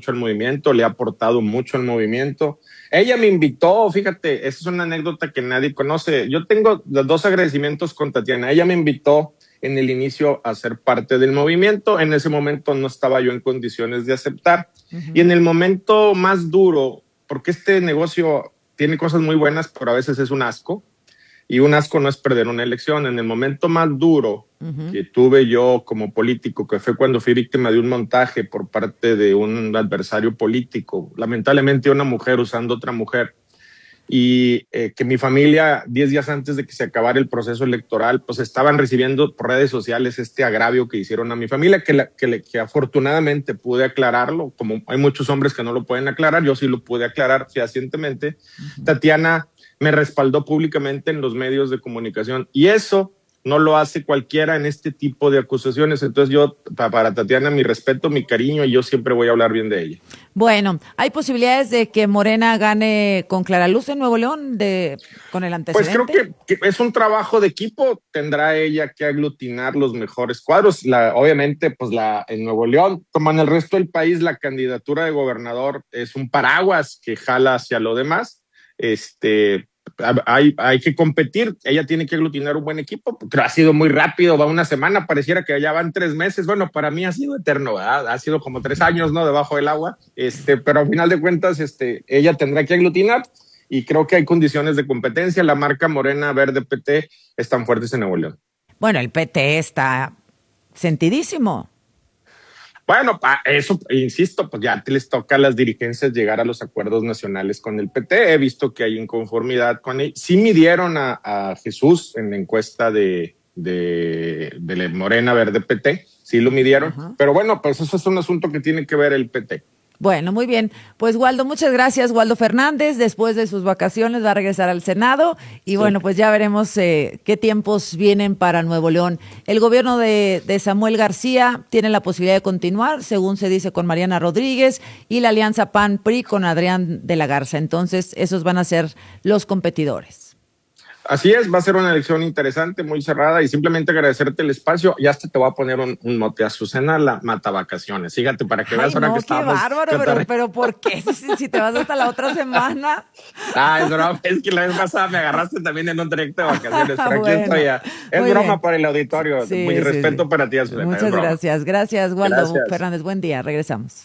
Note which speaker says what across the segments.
Speaker 1: mucho al movimiento, le ha aportado mucho al movimiento. Ella me invitó, fíjate, esa es una anécdota que nadie conoce. Yo tengo los 2 agradecimientos con Tatiana. Ella me invitó en el inicio a ser parte del movimiento. En ese momento no estaba yo en condiciones de aceptar. Y en el momento más duro, porque este negocio tiene cosas muy buenas, pero a veces es un asco. Y un asco no es perder una elección. En el momento más duro que tuve yo como político, que fue cuando fui víctima de un montaje por parte de un adversario político, lamentablemente una mujer usando otra mujer, y que mi familia, 10 días antes de que se acabara el proceso electoral, pues estaban recibiendo por redes sociales este agravio que hicieron a mi familia, que afortunadamente pude aclararlo. Como hay muchos hombres que no lo pueden aclarar, yo sí lo pude aclarar fehacientemente. Tatiana me respaldó públicamente en los medios de comunicación, y eso no lo hace cualquiera en este tipo de acusaciones. Entonces yo, para Tatiana, mi respeto, mi cariño, y yo siempre voy a hablar bien de ella.
Speaker 2: Bueno, ¿hay posibilidades de que Morena gane con clara luz en Nuevo León con el antecedente?
Speaker 1: Pues creo que es un trabajo de equipo. Tendrá ella que aglutinar los mejores cuadros. Obviamente, pues en Nuevo León, como en el resto del país, la candidatura de gobernador es un paraguas que jala hacia lo demás. Hay que competir, ella tiene que aglutinar un buen equipo, pero ha sido muy rápido, va una semana, pareciera que ya van 3 meses. Bueno, para mí ha sido eterno, ¿verdad? Ha sido como 3 años, ¿no? Debajo del agua, pero al final de cuentas, ella tendrá que aglutinar, y creo que hay condiciones de competencia. La marca Morena Verde PT están fuertes en Nuevo León.
Speaker 2: Bueno, el PT está sentidísimo.
Speaker 1: Bueno, eso, insisto, pues ya les toca a las dirigencias llegar a los acuerdos nacionales con el PT. He visto que hay inconformidad con él. Sí midieron a Jesús en la encuesta de Morena Verde PT, sí lo midieron. Pero bueno, pues eso es un asunto que tiene que ver el PT.
Speaker 2: Bueno, muy bien. Pues Waldo, muchas gracias. Waldo Fernández, después de sus vacaciones, va a regresar al Senado y bueno, pues ya veremos qué tiempos vienen para Nuevo León. El gobierno de Samuel García tiene la posibilidad de continuar, según se dice, con Mariana Rodríguez, y la alianza PAN-PRI con Adrián de la Garza. Entonces, esos van a ser los competidores.
Speaker 1: Así es, va a ser una elección interesante, muy cerrada, y simplemente agradecerte el espacio. Y hasta te voy a poner un mote: Azucena la Matavacaciones. Fíjate, para que veas ahora que estamos.
Speaker 2: ¡Qué bárbaro! Pero ¿por qué? Si te vas hasta la otra semana.
Speaker 1: Es que la vez pasada me agarraste también en un trayecto de vacaciones, pero aquí estoy ya. Es broma bien. Para el auditorio. Sí, muy respeto para ti, Azucena.
Speaker 2: Muchas gracias. Gracias, Waldo Fernández. Buen día. Regresamos.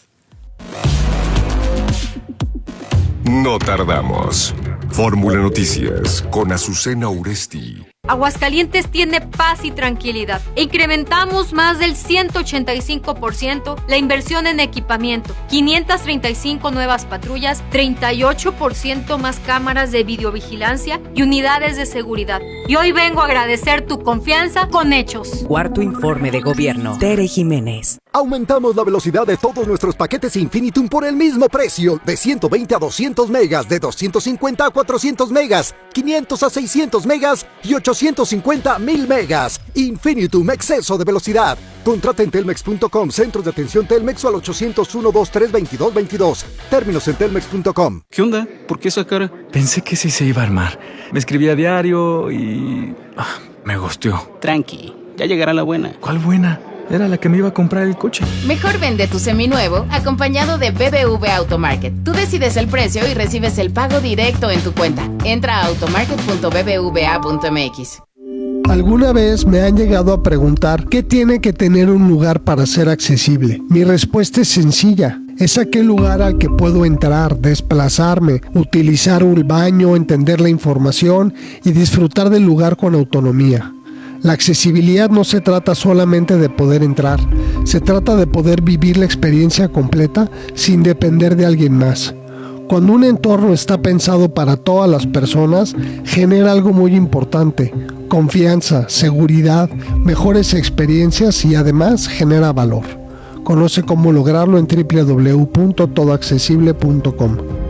Speaker 3: No tardamos. Fórmula Noticias con Azucena Uresti.
Speaker 4: Aguascalientes tiene paz y tranquilidad. Incrementamos más del 185% la inversión en equipamiento, 535 nuevas patrullas, 38% más cámaras de videovigilancia y unidades de seguridad. Y hoy vengo a agradecer tu confianza con hechos.
Speaker 5: Cuarto informe de gobierno. Tere Jiménez.
Speaker 6: Aumentamos la velocidad de todos nuestros paquetes Infinitum por el mismo precio, de 120 a 200 megas, de 250 a 400 megas, 500 a 600 megas y 850 a 1000 megas. Infinitum, exceso de velocidad. Contrata en telmex.com, centros de atención Telmex, o al 801-232-2222. Términos en telmex.com.
Speaker 7: ¿Qué onda? ¿Por qué esa cara? Pensé que sí se iba a armar. Me escribía a diario y... me gosteó.
Speaker 8: Tranqui, ya llegará la buena.
Speaker 7: ¿Cuál buena? Era la que me iba a comprar el coche.
Speaker 9: Mejor vende tu seminuevo acompañado de BBV Automarket. Tú decides el precio y recibes el pago directo en tu cuenta. Entra a automarket.bbva.mx.
Speaker 10: Alguna vez me han llegado a preguntar qué tiene que tener un lugar para ser accesible. Mi respuesta es sencilla. Es aquel lugar al que puedo entrar, desplazarme, utilizar un baño, entender la información y disfrutar del lugar con autonomía. La accesibilidad no se trata solamente de poder entrar, se trata de poder vivir la experiencia completa sin depender de alguien más. Cuando un entorno está pensado para todas las personas, genera algo muy importante: confianza, seguridad, mejores experiencias y además genera valor. Conoce cómo lograrlo en www.todoaccesible.com.